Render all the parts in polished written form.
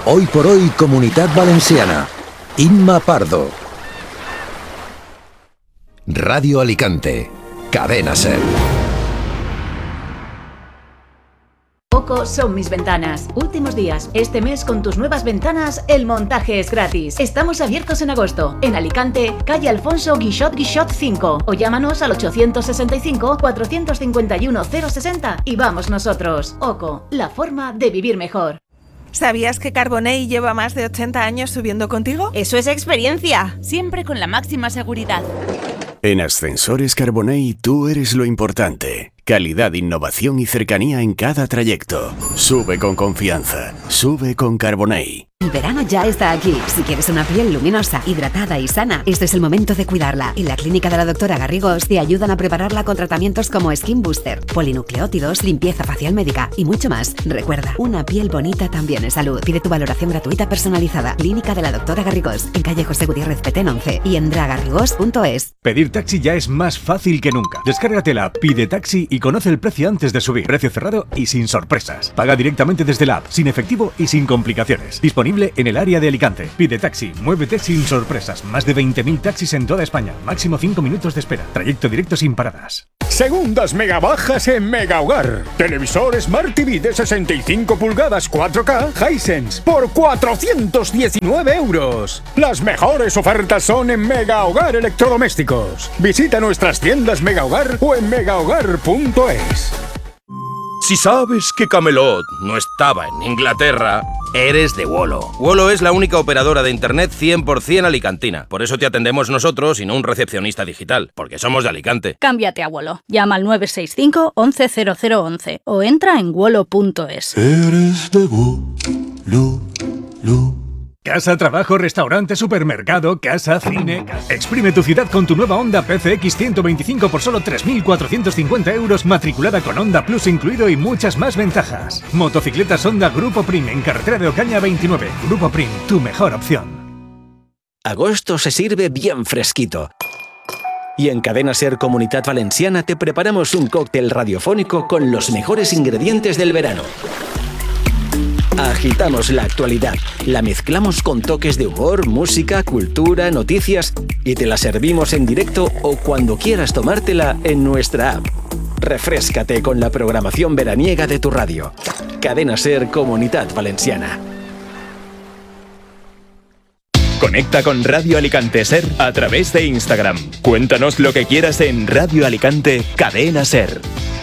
Hoy por hoy, Comunitat Valenciana. Inma Pardo. Radio Alicante. Cadena SER. OCO son mis ventanas. Últimos días. Este mes con tus nuevas ventanas, el montaje es gratis. Estamos abiertos en agosto. En Alicante, calle Alfonso Guixot 5. O llámanos al 865 451 060 y vamos nosotros. OCO, la forma de vivir mejor. ¿Sabías que Carbonell lleva más de 80 años subiendo contigo? Eso es experiencia, siempre con la máxima seguridad. En Ascensores Carbonell tú eres lo importante. Calidad, innovación y cercanía en cada trayecto. Sube con confianza. Sube con Carbonell. El verano ya está aquí. Si quieres una piel luminosa, hidratada y sana, este es el momento de cuidarla. En la clínica de la doctora Garrigós te ayudan a prepararla con tratamientos como Skin Booster, polinucleótidos, limpieza facial médica y mucho más. Recuerda, una piel bonita también es salud. Pide tu valoración gratuita personalizada. Clínica de la doctora Garrigós, en calle José Gutiérrez Petén 11 y en dragarrigós.es. Pedir taxi ya es más fácil que nunca. Descárgate la app Pide Taxi y conoce el precio antes de subir. Precio cerrado y sin sorpresas. Paga directamente desde la app, sin efectivo y sin complicaciones. Disponible en el área de Alicante. Pide Taxi, muévete sin sorpresas. Más de 20.000 taxis en toda España. Máximo 5 minutos de espera. Trayecto directo sin paradas. Segundas megabajas en Mega Hogar. Televisor Smart TV de 65 pulgadas 4K Hisense por 419 €. Las mejores ofertas son en Mega Hogar Electrodomésticos. Visita nuestras tiendas Mega Hogar o en megahogar.es. Si sabes que Camelot no estaba en Inglaterra, eres de Wolo. Wolo es la única operadora de internet 100% alicantina. Por eso te atendemos nosotros y no un recepcionista digital, porque somos de Alicante. Cámbiate a Wolo. Llama al 965 11 0011 o entra en wolo.es. Eres de Wolo. Casa, trabajo, restaurante, supermercado, casa, cine. Exprime tu ciudad con tu nueva Honda PCX 125 por solo 3.450 €, matriculada con Honda Plus incluido y muchas más ventajas. Motocicletas Honda Grupo Prim en carretera de Ocaña 29. Grupo Prim, tu mejor opción. Agosto se sirve bien fresquito. Y en Cadena SER Comunitat Valenciana te preparamos un cóctel radiofónico con los mejores ingredientes del verano. Agitamos la actualidad, la mezclamos con toques de humor, música, cultura, noticias y te la servimos en directo o cuando quieras tomártela en nuestra app. Refréscate con la programación veraniega de tu radio. Cadena SER Comunitat Valenciana. Conecta con Radio Alicante SER a través de Instagram. Cuéntanos lo que quieras en Radio Alicante Cadena SER.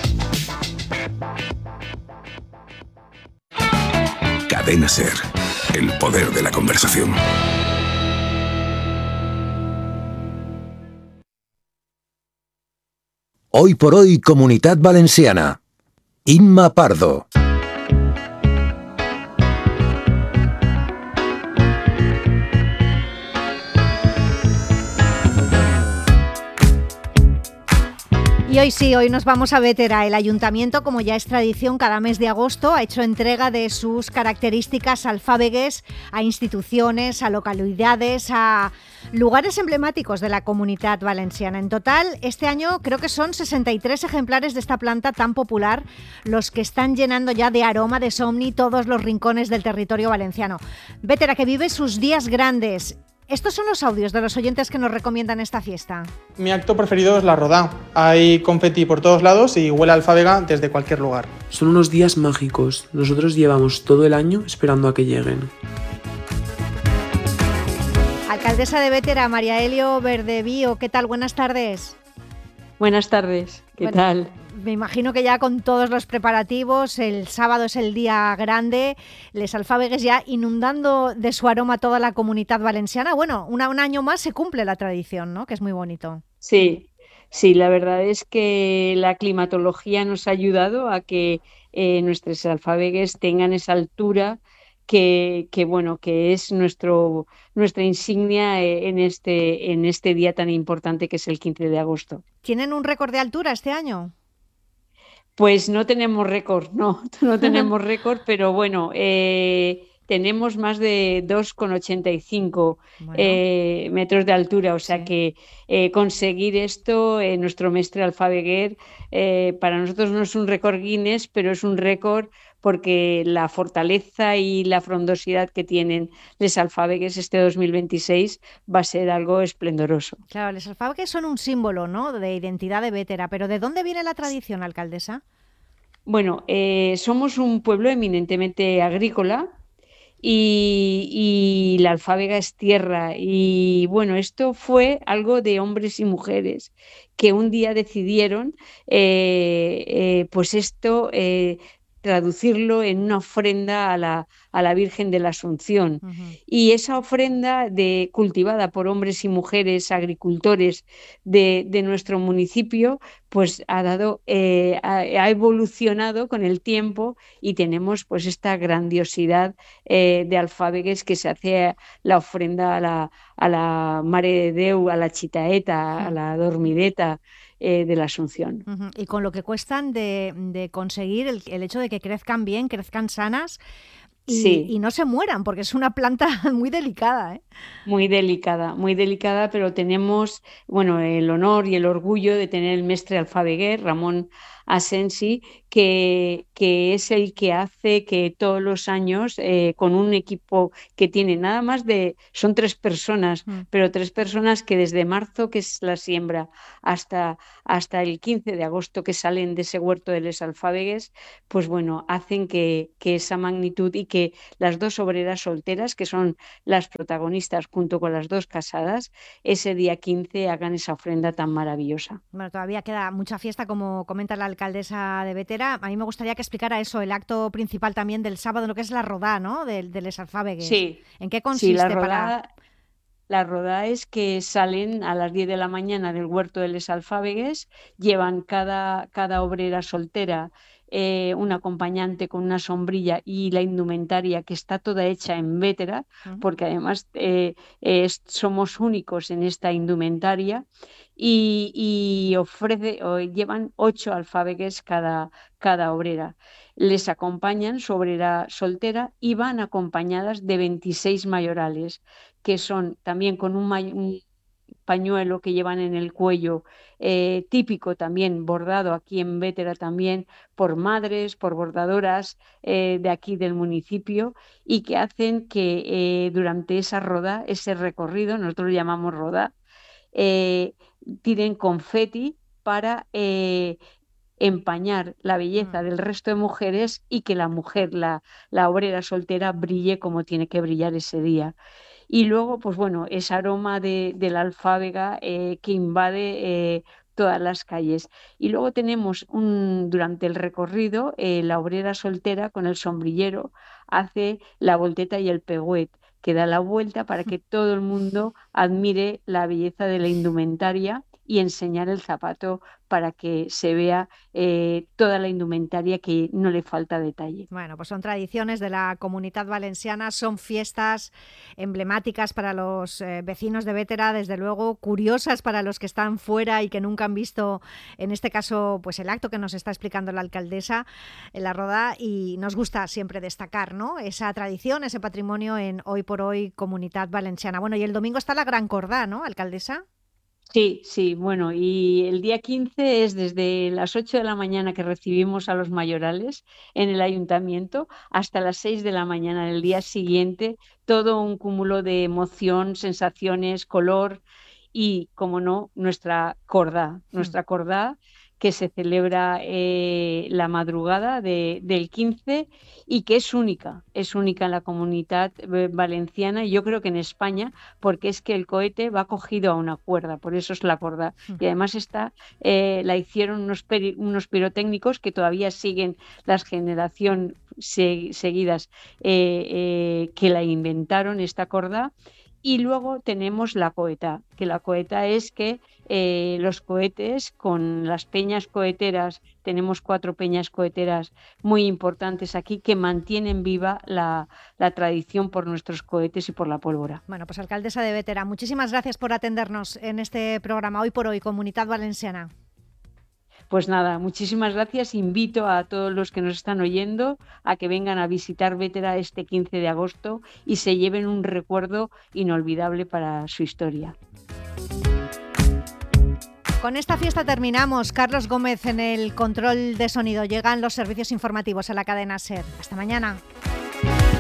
Cadena SER. El poder de la conversación. Hoy por hoy, Comunitat Valenciana. Inma Pardo. Y hoy sí, hoy nos vamos a Bétera. El ayuntamiento, como ya es tradición, cada mes de agosto ha hecho entrega de sus características alfábegues a instituciones, a localidades, a lugares emblemáticos de la Comunitat Valenciana. En total, este año creo que son 63 ejemplares de esta planta tan popular los que están llenando ya de aroma, de somni, todos los rincones del territorio valenciano. Bétera, que vive sus días grandes. Estos son los audios de los oyentes que nos recomiendan esta fiesta. Mi acto preferido es la rodá. Hay confeti por todos lados y huele a alfábega desde cualquier lugar. Son unos días mágicos. Nosotros llevamos todo el año esperando a que lleguen. Alcaldesa de Bétera, María Elio Verdevío, ¿qué tal? Buenas tardes. Buenas tardes, ¿qué tal? Me imagino que ya con todos los preparativos, el sábado es el día grande, les alfábegues ya inundando de su aroma toda la Comunitat Valenciana. Bueno, un año más se cumple la tradición, ¿no? Que es muy bonito. Sí, la verdad es que la climatología nos ha ayudado a que nuestros alfábegues tengan esa altura que es nuestra insignia en este día tan importante que es el 15 de agosto. ¿Tienen un récord de altura este año? Pues no tenemos récord, no tenemos récord, pero bueno, tenemos más de 2,85 metros de altura, o sea que conseguir esto, nuestro mestre alfabeguer, para nosotros no es un récord Guinness, pero es un récord porque la fortaleza y la frondosidad que tienen les alfábegues este 2026 va a ser algo esplendoroso. Claro, los alfábegues son un símbolo, ¿no?, de identidad de Bétera, pero ¿de dónde viene la tradición, alcaldesa? Bueno, somos un pueblo eminentemente agrícola y la alfábega es tierra. Y bueno, esto fue algo de hombres y mujeres que un día decidieron, pues esto, traducirlo en una ofrenda a la Virgen de la Asunción. Y esa ofrenda cultivada por hombres y mujeres agricultores de nuestro municipio, pues ha evolucionado con el tiempo y tenemos pues esta grandiosidad de alfábegues que se hace la ofrenda a la Mare de Déu, a la Chitaeta, a la Dormideta de la Asunción. Y con lo que cuestan de conseguir el hecho de que crezcan bien, crezcan sanas y no se mueran, porque es una planta muy delicada, ¿eh? Muy delicada, pero tenemos, bueno, el honor y el orgullo de tener el mestre alfabeguer, Ramón Asensi, que es el que hace que todos los años, con un equipo que tiene son 3 personas, pero 3 personas que desde marzo, que es la siembra, hasta el 15 de agosto que salen de ese huerto de les alfábegues, pues bueno, hacen que esa magnitud y que las 2 obreras solteras, que son las protagonistas junto con las 2 casadas, ese día 15 hagan esa ofrenda tan maravillosa. Bueno, todavía queda mucha fiesta, como comenta la alcaldesa de Bétera. A mí me gustaría que explicara eso, el acto principal también del sábado, lo que es la rodá, ¿no?, de les alfábegues. Sí. ¿En qué consiste? La rodá es que salen a las 10 de la mañana del huerto de les alfábegues, llevan cada obrera soltera un acompañante con una sombrilla y la indumentaria, que está toda hecha en Bétera, porque además somos únicos en esta indumentaria, y llevan 8 alfábegues cada obrera. Les acompañan su obrera soltera y van acompañadas de 26 mayorales, que son también con un pañuelo que llevan en el cuello, típico también, bordado aquí en Bétera también por madres, por bordadoras de aquí del municipio, y que hacen que durante esa rodá, ese recorrido, nosotros lo llamamos rodá, tiren confeti para empañar la belleza del resto de mujeres y que la mujer, la obrera soltera, brille como tiene que brillar ese día. Y luego, pues bueno, ese aroma de la alfábega que invade todas las calles. Y luego tenemos durante el recorrido, la obrera soltera con el sombrillero hace la volteta y el pegüet, que da la vuelta para que todo el mundo admire la belleza de la indumentaria y enseñar el zapato para que se vea toda la indumentaria, que no le falta detalle. Bueno, pues son tradiciones de la Comunitat Valenciana, son fiestas emblemáticas para los vecinos de Bétera, desde luego curiosas para los que están fuera y que nunca han visto, en este caso, pues el acto que nos está explicando la alcaldesa en la rodá, y nos gusta siempre destacar, ¿no?, esa tradición, ese patrimonio en Hoy por Hoy Comunitat Valenciana. Bueno, y el domingo está la Gran Cordá, ¿no, alcaldesa? Sí, bueno, y el día 15 es desde las 8 de la mañana que recibimos a los mayorales en el ayuntamiento hasta las 6 de la mañana del día siguiente, todo un cúmulo de emoción, sensaciones, color y, como no, nuestra cordá, que se celebra la madrugada del 15 y que es única en la Comunitat Valenciana, y yo creo que en España, porque es que el cohete va cogido a una cuerda, por eso es la cordá. Y además la hicieron unos pirotécnicos que todavía siguen las generaciones seguidas que la inventaron, esta cordá. Y luego tenemos la coeta, que la coeta es que los cohetes con las peñas coheteras, tenemos 4 peñas coheteras muy importantes aquí que mantienen viva la tradición por nuestros cohetes y por la pólvora. Bueno, pues alcaldesa de Bétera, muchísimas gracias por atendernos en este programa Hoy por Hoy, Comunitat Valenciana. Pues nada, muchísimas gracias. Invito a todos los que nos están oyendo a que vengan a visitar Bétera este 15 de agosto y se lleven un recuerdo inolvidable para su historia. Con esta fiesta terminamos. Carlos Gómez en el control de sonido. Llegan los servicios informativos a la cadena SER. Hasta mañana.